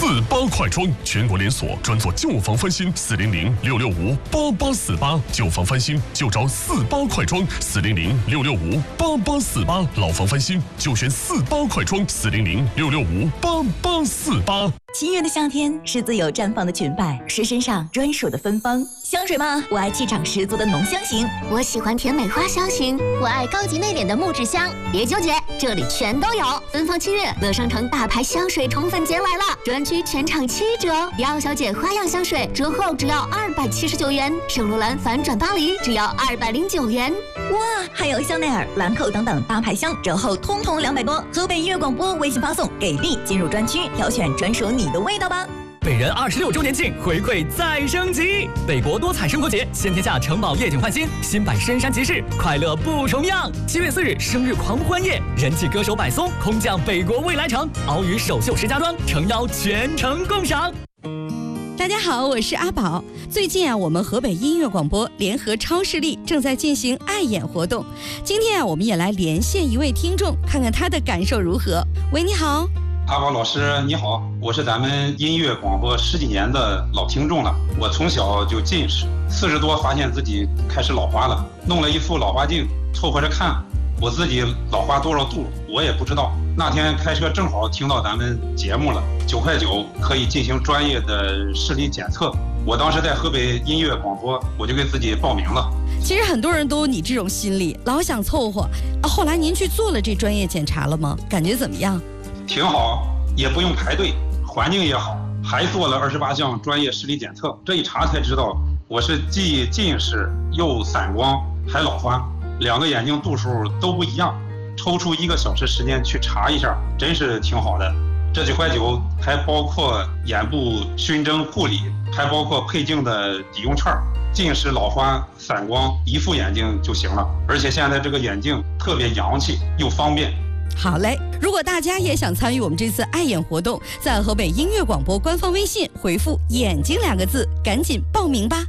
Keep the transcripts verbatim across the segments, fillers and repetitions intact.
八快装，全国连锁，专做旧房翻新，四零零六六五八八四八，旧房翻新就找四八快装，四零零六六五八八四八，老房翻新就选四八快装，四零零六六五八八四八。 七月的夏天是自由绽放的裙摆，是身上专属的芬芳。香水吗？我爱气场十足的浓香型， 我喜欢甜美花香型，我爱高级内敛的木质香。别纠结，这里全都有。芬芳七月，乐商城大牌香水宠粉节来了，专区全场七折，迪奥小姐花样香水折后只要二百七十九元，圣罗兰反转巴黎只要二百零九元。 哇，还有香奈儿、兰蔻等等大牌香折后通通两百多。河北音乐广播微信发送给力，进入专区挑选专属你的味道吧。 北人二十六周年庆回馈再升级，北国多彩生活节，先天下城堡夜景焕新，新版深山集市，快乐不重样。七月四日生日狂欢夜，人气歌手柏松空降北国未来城，鳌鱼首秀石家庄，诚邀全城共赏。 大家好，我是阿宝。最近啊，我们河北音乐广播联合超视力正在进行爱眼活动。今天啊，我们也来连线一位听众，看看他的感受如何。喂，你好。 阿宝老师你好，我是咱们音乐广播十几年的老听众了。我从小就近视，四十多发现自己开始老花了，弄了一副老花镜凑合着看，我自己老花多少度我也不知道。那天开车正好听到咱们节目了，九块九可以进行专业的视力检测。我当时在河北音乐广播，我就给自己报名了。 其实很多人都有你这种心理，老想凑合啊。后来您去做了这专业检查了吗？感觉怎么样？ 挺好，也不用排队，环境也好，还做了二十八项专业视力检测。这一查才知道，我是既近视又散光还老花，两个眼睛度数都不一样。抽出一个小时时间去查一下，真是挺好的。这九块九还包括眼部熏蒸护理，还包括配镜的抵用券。近视、老花、散光，一副眼镜就行了。而且现在这个眼镜特别洋气又方便。 好嘞，如果大家也想参与我们这次爱眼活动，在河北音乐广播官方微信回复眼睛两个字，赶紧报名吧。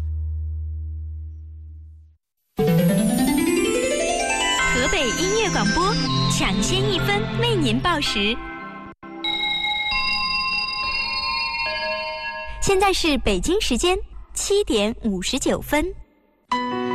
河北音乐广播抢先一分为您报时。现在是北京时间七点五十九分。